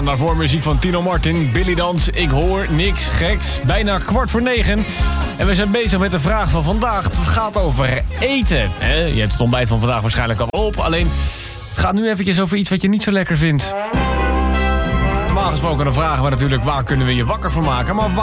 Daarvoor muziek van Tino Martin, Billy Dans, Ik hoor niks geks. Bijna 8:45. En we zijn bezig met de vraag van vandaag. Het gaat over eten. Je hebt het ontbijt van vandaag waarschijnlijk al op. Alleen, het gaat nu eventjes over iets wat je niet zo lekker vindt. Normaal gesproken dan vragen we natuurlijk... waar kunnen we je wakker voor maken? Maar